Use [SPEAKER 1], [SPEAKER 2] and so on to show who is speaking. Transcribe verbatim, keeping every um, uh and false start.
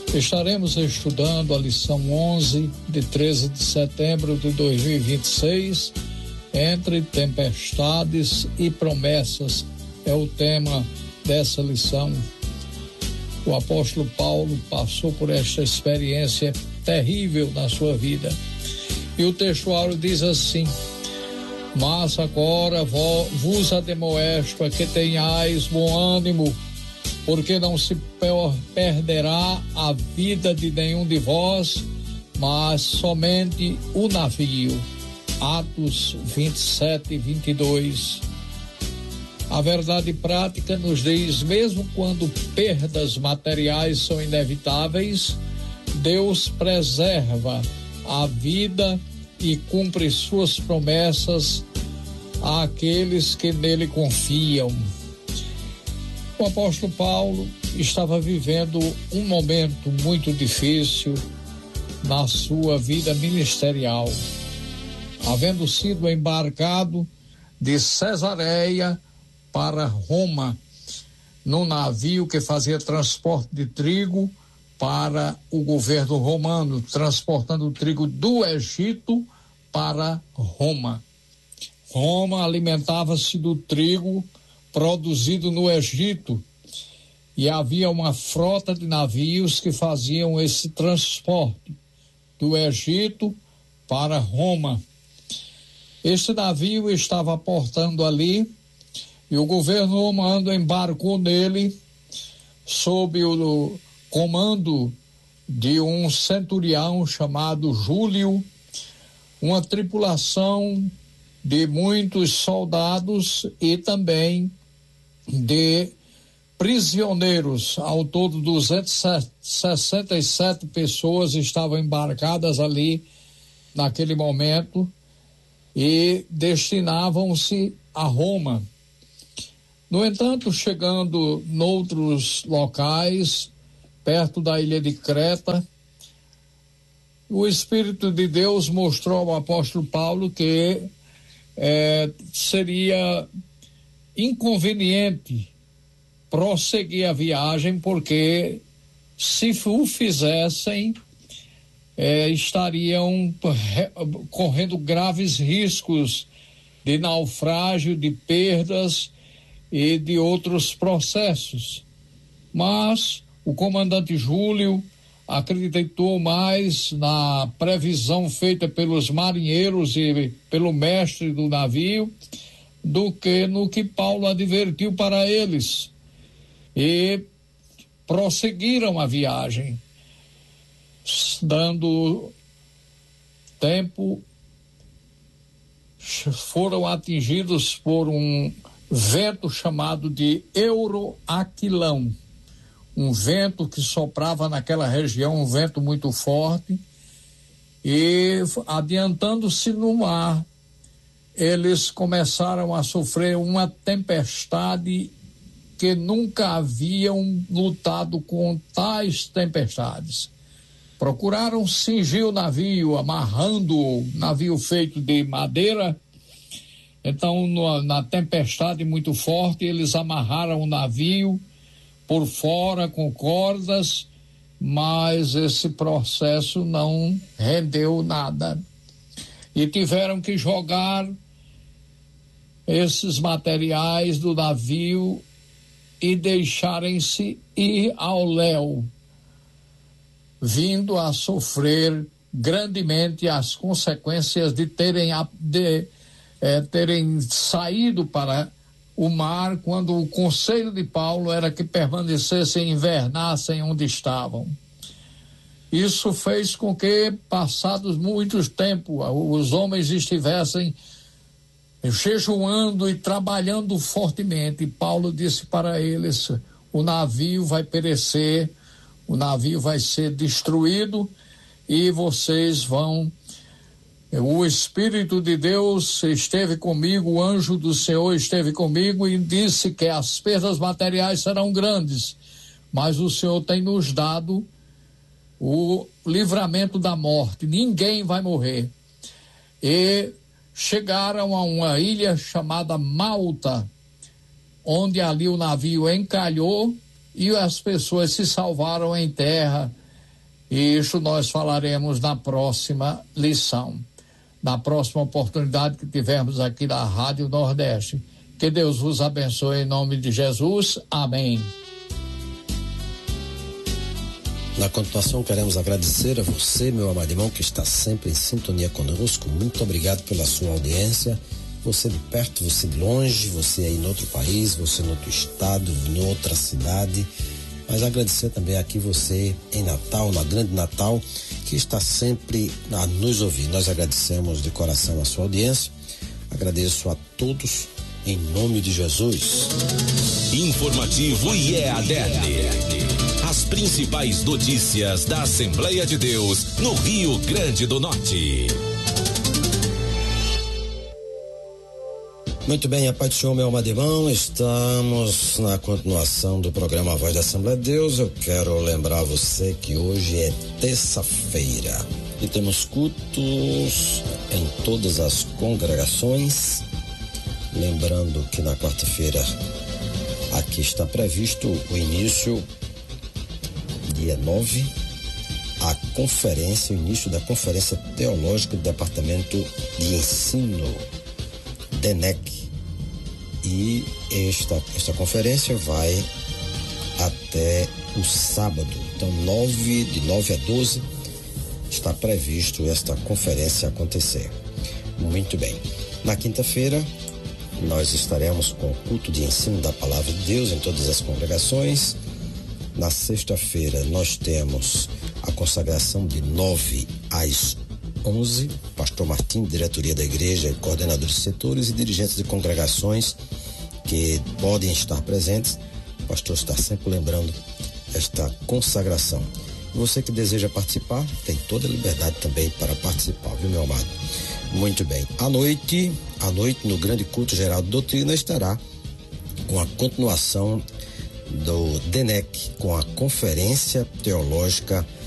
[SPEAKER 1] Estaremos estudando a lição onze, de treze de setembro de dois mil e vinte e seis, entre tempestades e promessas, é o tema dessa lição. O apóstolo Paulo passou por esta experiência terrível na sua vida. E o textuário diz assim: mas agora vos ademoesto a que tenhais bom ânimo, porque não se perderá a vida de nenhum de vós, mas somente o navio. Atos vinte e sete, vinte e dois. A verdade prática nos diz, mesmo quando perdas materiais são inevitáveis, Deus preserva a vida e cumpre suas promessas àqueles que nele confiam. O apóstolo Paulo estava vivendo um momento muito difícil na sua vida ministerial, havendo sido embarcado de Cesareia para Roma, num navio que fazia transporte de trigo para o governo romano, transportando o trigo do Egito para Roma. Roma alimentava-se do trigo produzido no Egito, e havia uma frota de navios que faziam esse transporte do Egito para Roma. Este navio estava aportando ali e o governo romano embarcou nele sob o comando de um centurião chamado Júlio, uma tripulação de muitos soldados e também de prisioneiros. Ao todo, duzentas e sessenta e sete pessoas estavam embarcadas ali naquele momento e destinavam-se a Roma. No entanto, chegando noutros locais, perto da ilha de Creta, o Espírito de Deus mostrou ao apóstolo Paulo que eh, seria inconveniente prosseguir a viagem, porque se o fizessem, eh, estariam re, correndo graves riscos de naufrágio, de perdas e de outros processos. Mas o comandante Júlio acreditou mais na previsão feita pelos marinheiros e pelo mestre do navio do que no que Paulo advertiu para eles, e prosseguiram a viagem, dando tempo. Foram atingidos por um vento chamado de Euroaquilão, um vento que soprava naquela região, um vento muito forte, e adiantando-se no mar, eles começaram a sofrer uma tempestade que nunca haviam lutado com tais tempestades. Procuraram cingir o navio, amarrando-o, navio feito de madeira. Então, no, na tempestade muito forte, eles amarraram o navio por fora com cordas, mas esse processo não rendeu nada. E tiveram que jogar esses materiais do navio e deixarem-se ir ao léu, vindo a sofrer grandemente as consequências de terem, de, eh, terem saído para o mar, quando o conselho de Paulo era que permanecessem, invernassem onde estavam. Isso fez com que, passados muitos tempos, os homens estivessem jejuando e trabalhando fortemente. E Paulo disse para eles: o navio vai perecer, o navio vai ser destruído e vocês vão... O Espírito de Deus esteve comigo, o anjo do Senhor esteve comigo e disse que as perdas materiais serão grandes, mas o Senhor tem nos dado o livramento da morte, ninguém vai morrer. E chegaram a uma ilha chamada Malta, onde ali o navio encalhou e as pessoas se salvaram em terra E isso nós falaremos na próxima lição, na próxima oportunidade que tivermos aqui na Rádio Nordeste. Que Deus vos abençoe em nome de Jesus. Amém.
[SPEAKER 2] Na continuação, queremos agradecer a você, meu amado irmão, que está sempre em sintonia conosco. Muito obrigado pela sua audiência. Você de perto, você de longe, você aí em outro país, você em outro estado, em outra cidade. Mas agradecer também aqui você em Natal, na Grande Natal, que está sempre a nos ouvir. Nós agradecemos de coração a sua audiência. Agradeço a todos em nome de Jesus.
[SPEAKER 3] Informativo I E A D E R N. As principais notícias da Assembleia de Deus no Rio Grande do Norte.
[SPEAKER 2] Muito bem, a paz do Senhor, meu amado irmão, estamos na continuação do programa Voz da Assembleia de Deus. Eu quero lembrar você que hoje é terça-feira e temos cultos em todas as congregações. Lembrando que na quarta-feira aqui está previsto o início, dia nove, a conferência, o início da Conferência Teológica do Departamento de Ensino, D E N E C. E esta, esta conferência vai até o sábado. Então, nove, de nove a doze, está previsto esta conferência acontecer. Muito bem. Na quinta-feira, nós estaremos com o culto de ensino da Palavra de Deus em todas as congregações. Na sexta-feira, nós temos a consagração de nove às onze, pastor Martim, diretoria da igreja, coordenadores de setores e dirigentes de congregações que podem estar presentes. O pastor está sempre lembrando esta consagração. Você que deseja participar, tem toda a liberdade também para participar, viu, meu amado? Muito bem. À noite, à noite, no grande culto geral de doutrina, estará com a continuação do D E N E C, com a Conferência Teológica